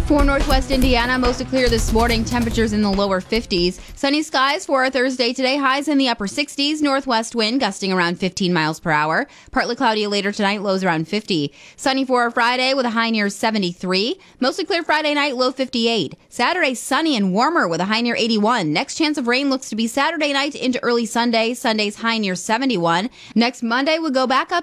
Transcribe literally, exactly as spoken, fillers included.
For Northwest Indiana, mostly clear this morning. Temperatures in the lower fifties. Sunny skies for Thursday today. Highs in the upper sixties. Northwest wind gusting around fifteen miles per hour. Partly cloudy later tonight. Lows around fifty. Sunny for Friday with a high near seventy-three. Mostly clear Friday night. Low fifty-eight. Saturday sunny and warmer with a high near eighty-one. Next chance of rain looks to be Saturday night into early Sunday. Sunday's high near seventy-one. Next Monday would go back up